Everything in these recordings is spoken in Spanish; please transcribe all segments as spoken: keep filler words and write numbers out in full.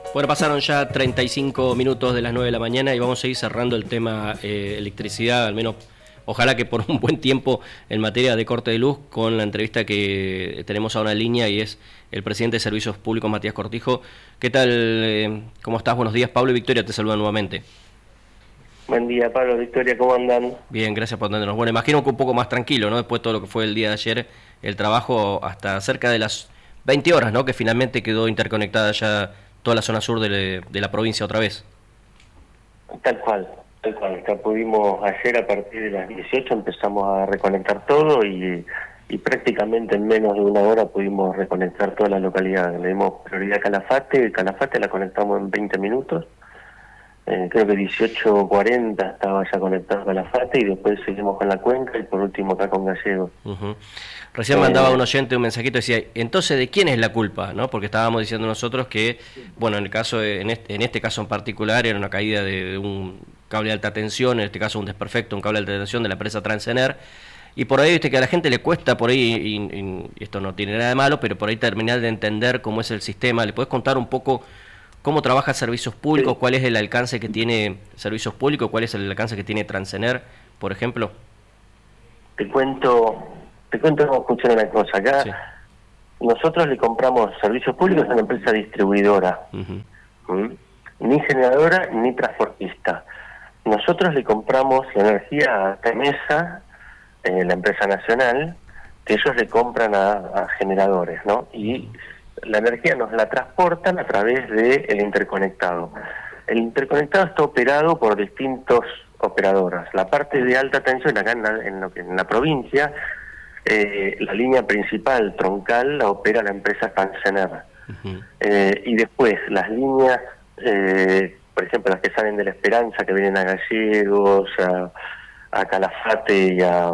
Bueno, pasaron ya treinta y cinco minutos de las nueve de la mañana y vamos a ir cerrando el tema eh, electricidad, al menos ojalá que por un buen tiempo en materia de corte de luz, con la entrevista que tenemos ahora en línea y es el presidente de Servicios Públicos, Matías Cortijo. ¿Qué tal? Eh, ¿Cómo estás? Buenos días. Pablo y Victoria te saludan nuevamente. Buen día, Pablo, Victoria, ¿cómo andan? Bien, gracias por atendernos. Bueno, imagino que un poco más tranquilo, ¿no? Después de todo lo que fue el día de ayer, el trabajo hasta cerca de las veinte horas, ¿no? Que finalmente quedó interconectada ya toda la zona sur de, de la provincia otra vez. Tal cual, tal cual. Ya pudimos ayer a partir de las dieciocho empezamos a reconectar todo y, y prácticamente en menos de una hora pudimos reconectar toda la localidad. Le dimos prioridad a Calafate, Calafate la conectamos en veinte minutos. Eh, creo que dieciocho cuarenta estaba ya conectado a Calafate y después seguimos con la Cuenca y por último acá con Gallegos. Uh-huh. Recién eh, mandaba un oyente un mensajito, decía, entonces ¿de quién es la culpa? ¿No? Porque estábamos diciendo nosotros que, bueno, en el caso de, en, este, en este caso en particular era una caída de, de un cable de alta tensión, en este caso un desperfecto, un cable de alta tensión de la empresa Transener, y por ahí viste que a la gente le cuesta por ahí, y, y, y esto no tiene nada de malo, pero por ahí terminar de entender cómo es el sistema. ¿Le podés contar un poco cómo trabaja Servicios Públicos? ¿Cuál es el alcance que tiene Servicios Públicos? ¿Cuál es el alcance que tiene Transener, por ejemplo? Te cuento, te cuento cómo funciona una cosa. Acá sí. Nosotros le compramos Servicios Públicos a una empresa distribuidora, uh-huh. ¿Mm? Ni generadora ni transportista. Nosotros le compramos la energía a Temesa, eh, la empresa nacional, que ellos le compran a, a generadores, ¿no? Y la energía nos la transportan a través del interconectado. El interconectado está operado por distintos operadoras. La parte de alta tensión acá en la, en lo que, en la provincia, eh, la línea principal troncal la opera la empresa Transener. Uh-huh. Eh, y después las líneas, eh, por ejemplo las que salen de La Esperanza, que vienen a Gallegos, a, a Calafate y a,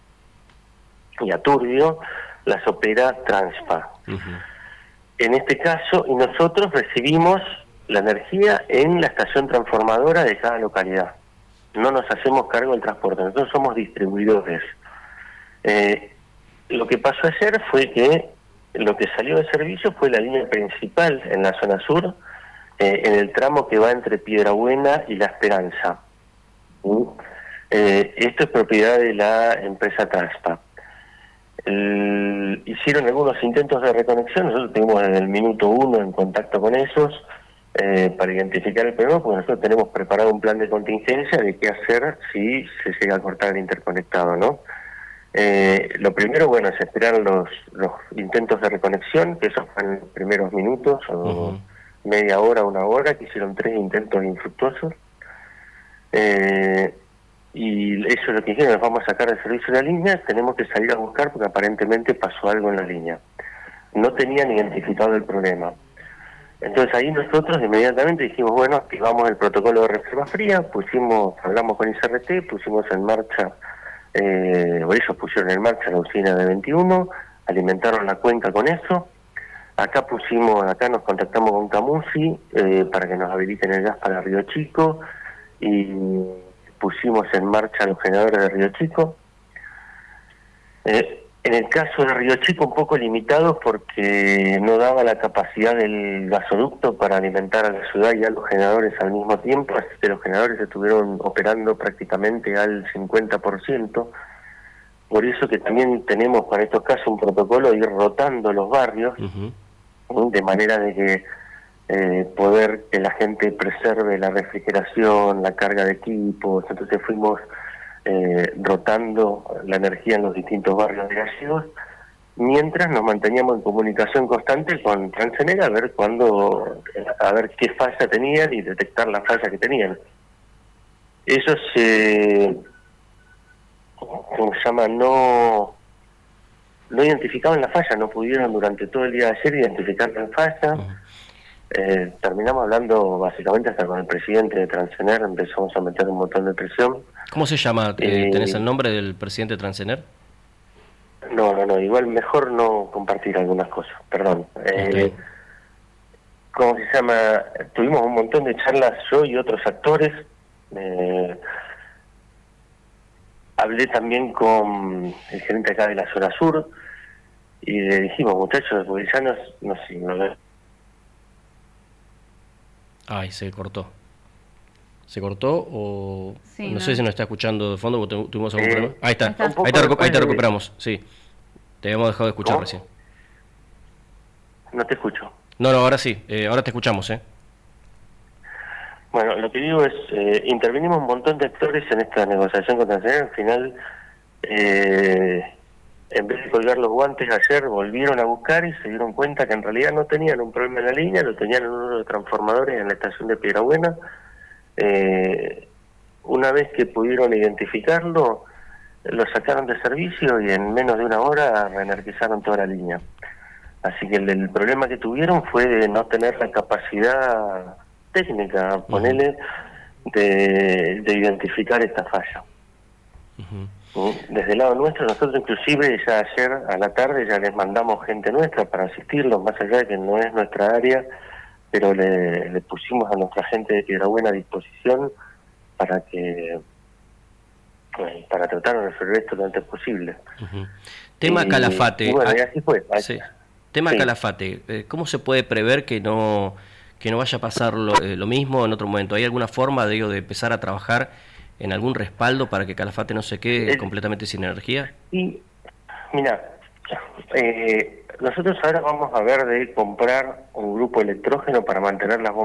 y a Turbio, las opera Transpa. Uh-huh. En este caso, y nosotros recibimos la energía en la estación transformadora de cada localidad. No nos hacemos cargo del transporte, nosotros somos distribuidores. Eh, lo que pasó ayer fue que lo que salió de servicio fue la línea principal en la zona sur, eh, en el tramo que va entre Piedrabuena y La Esperanza. ¿Mm? Eh, esto es propiedad de la empresa Transpa. El, hicieron algunos intentos de reconexión, nosotros estuvimos desde el minuto uno en contacto con ellos eh, para identificar el problema, porque nosotros tenemos preparado un plan de contingencia de qué hacer si se llega a cortar el interconectado, ¿no? Eh, lo primero, bueno, es esperar los, los intentos de reconexión, que esos fueron los primeros minutos, o uh-huh. media hora, una hora, que hicieron tres intentos infructuosos. Eh, Y eso es lo que dijeron, nos vamos a sacar del servicio de la línea, tenemos que salir a buscar porque aparentemente pasó algo en la línea. No tenían identificado el problema. Entonces ahí nosotros inmediatamente dijimos, bueno, activamos el protocolo de reserva fría, pusimos, hablamos con I C R T, pusimos en marcha, eh, o ellos pusieron en marcha la usina de veintiuno, alimentaron la cuenca con eso. Acá pusimos, acá nos contactamos con Camusi eh, para que nos habiliten el gas para Río Chico, y pusimos en marcha los generadores de Río Chico. Eh, en el caso de Río Chico un poco limitados porque no daba la capacidad del gasoducto para alimentar a la ciudad y a los generadores al mismo tiempo, así que los generadores estuvieron operando prácticamente al cincuenta por ciento. Por eso que también tenemos para estos casos un protocolo de ir rotando los barrios, uh-huh. de manera de que Eh, poder que la gente preserve la refrigeración, la carga de equipos. Entonces fuimos eh, rotando la energía en los distintos barrios de Gallegos, mientras nos manteníamos en comunicación constante con Transener a ver cuándo, a ver qué falla tenían y detectar la falla que tenían. Ellos se, ¿cómo se llama? No, no identificaban la falla, no pudieron durante todo el día de ayer identificar la falla. Uh-huh. Eh, terminamos hablando básicamente hasta con el presidente de Transener, empezamos a meter un montón de presión. ¿Cómo se llama? Eh, ¿Tenés el nombre del presidente de Transener? No, no, no, igual mejor no compartir algunas cosas, perdón. Eh, okay. ¿Cómo se llama? Tuvimos un montón de charlas yo y otros actores. Eh, hablé también con el gerente acá de la zona sur y le dijimos, muchachos, porque ya no, no sé, no Ay, se cortó. ¿Se cortó o...? Sí, no, no sé si nos está escuchando de fondo porque tu- tuvimos algún Eh, problema. Ahí está, ahí está. ahí, Un poco te, recu- ahí te después de- recuperamos, sí. Te habíamos dejado de escuchar ¿Cómo? recién. No te escucho. No, no, ahora sí, eh, ahora te escuchamos, ¿eh? Bueno, lo que digo es, eh, intervenimos un montón de actores en esta negociación con Tanzania. Al final, eh, en vez de colgar los guantes ayer, volvieron a buscar y se dieron cuenta que en realidad no tenían un problema en la línea, lo tenían en uno de los transformadores en la estación de Piedrabuena. Eh, una vez que pudieron identificarlo, lo sacaron de servicio y en menos de una hora reenergizaron toda la línea. Así que el, el problema que tuvieron fue de no tener la capacidad técnica, ponele, de, de identificar esta falla. Uh-huh. Desde el lado nuestro, nosotros inclusive ya ayer a la tarde ya les mandamos gente nuestra para asistirlos, más allá de que no es nuestra área, pero le, le pusimos a nuestra gente de Piedrabuena a disposición para que eh, para tratar de resolver esto lo antes posible. Uh-huh. Tema y, Calafate. Y bueno, y así fue. Sí. Tema sí. Calafate. Eh, ¿Cómo se puede prever que no que no vaya a pasar lo, eh, lo mismo en otro momento? ¿Hay alguna forma de, de empezar a trabajar en algún respaldo para que Calafate no se quede eh, completamente sin energía? Y mira, eh, nosotros ahora vamos a ver de comprar un grupo electrógeno para mantener las bombas